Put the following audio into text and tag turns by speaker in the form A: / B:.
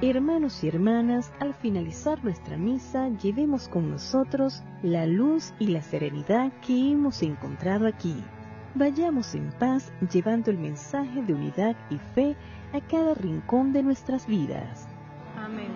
A: Hermanos y hermanas, al finalizar nuestra misa, llevemos con nosotros la luz y la serenidad que hemos encontrado aquí. Vayamos en paz, llevando el mensaje de unidad y fe a cada rincón de nuestras vidas.
B: Amén.